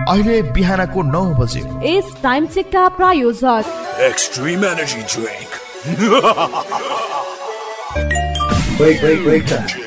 अहिले बिहानको 9 बजे। यस टाइम चेकका प्रायोजक extreme energy drink. Break time.